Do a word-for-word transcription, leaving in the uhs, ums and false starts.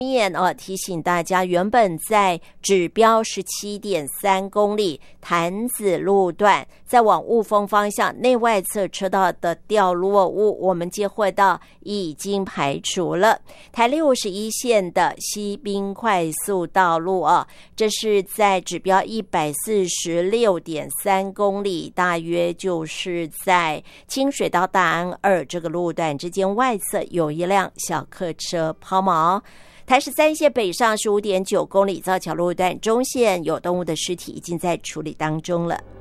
面哦，提醒大家，原本在指标 十七点三公里潭子路段，在往雾峰方向内外侧车道的掉落物，我们接获到已经排除了。台六十一线的西滨快速道路哦，这是在指标 一百四十六点三公里，大约就是在清水到大安二这个路段之间外侧有一辆小客车抛锚。台十三线北上 十五点九公里造桥路段中线有动物的尸体已经在处理当中了。